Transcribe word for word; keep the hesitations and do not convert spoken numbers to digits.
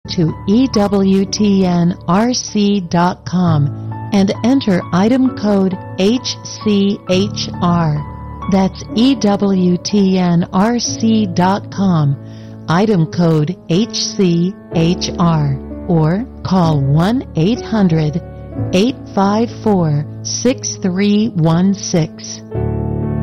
to E W T N R C dot com and enter item code H C H R. That's E W T N R C dot com, item code H C H R, or call one eight hundred eight five four six three one six.